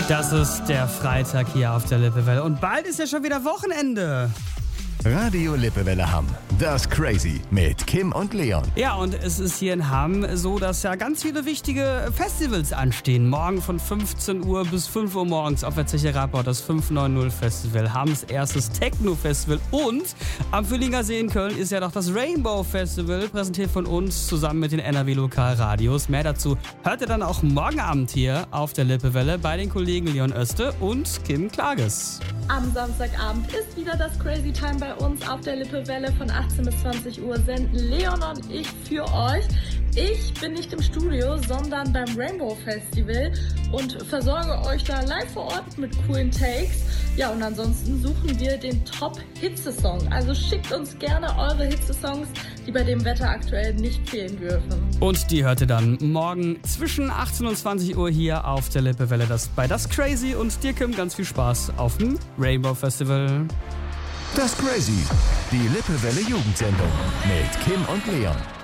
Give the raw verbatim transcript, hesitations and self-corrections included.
Das ist der Freitag hier auf der Lippewelle. Und bald ist ja schon wieder Wochenende. Radio Lippewelle Hamm. Das Crazy mit Kim und Leon. Ja, und es ist hier in Hamm so, dass ja ganz viele wichtige Festivals anstehen. Morgen von fünfzehn Uhr bis fünf Uhr morgens auf der Zeche Rapport das fünf neun null Festival. Hamms erstes Techno-Festival. Und am Völlinger See in Köln ist ja noch das Rainbow Festival, präsentiert von uns zusammen mit den N R W-Lokalradios. Mehr dazu hört ihr dann auch morgen Abend hier auf der Lippewelle bei den Kollegen Leon Oeste und Kim Klages. Am Samstagabend ist wieder das Crazy Time bei uns auf der Lippewelle. Von achtzehn bis zwanzig Uhr senden Leon und ich für euch. Ich bin nicht im Studio, sondern beim Rainbow Festival und versorge euch da live vor Ort mit coolen Takes. Ja, und ansonsten suchen wir den Top-Hitze-Song. Also schickt uns gerne eure Hitze-Songs, die bei dem Wetter aktuell nicht fehlen dürfen. Und die hört ihr dann morgen zwischen achtzehn und zwanzig Uhr hier auf der Lippewelle. Das bei Das Crazy und dir, Kim, ganz viel Spaß auf dem Rainbow Festival. Das Crazy, die Lippewelle Jugendsendung mit Kim und Leon.